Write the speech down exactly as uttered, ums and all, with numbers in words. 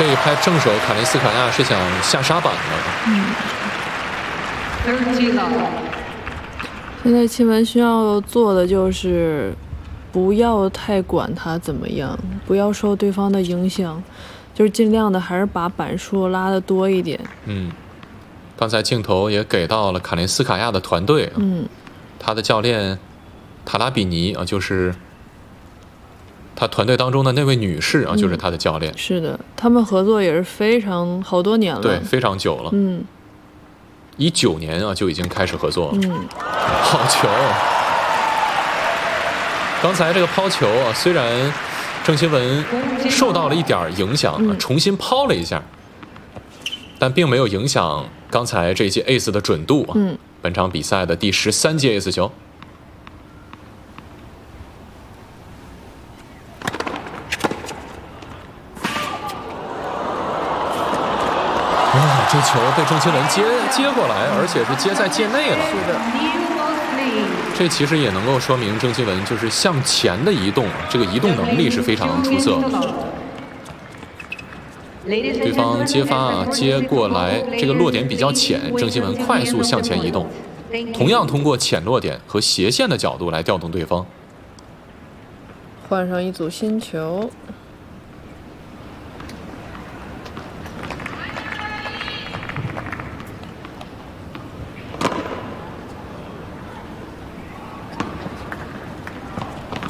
这一拍正手，卡林斯卡娅是想下杀板的。 嗯。现在钦文需要做的就是不要太管他怎么样，不要受对方的影响，就是尽量的还是把板数拉得多一点。 嗯，刚才镜头也给到了卡林斯卡娅的团队。 嗯， 他的教练塔拉比尼啊，就是他团队当中的那位女士啊，就是他的教练。 嗯、是的，他们合作也是非常好多年了， 对，非常久了。 嗯， 一九年啊就已经开始合作了。 嗯， 好球！刚才这个抛球啊，虽然郑钦文受到了一点影响， 嗯、 重新抛了一下，但并没有影响刚才这一记 ace 的准度啊。 嗯， 本场比赛的第十三记 ace 球。哇，这球被郑钦文接接过来，而且是接在界内了。 是的。 这其实也能够说明郑钦文就是向前的移动，这个移动能力是非常出色的。对方接发啊，接过来，这个落点比较浅，郑钦文快速向前移动，同样通过浅落点和斜线的角度来调动对方。 换上一组新球。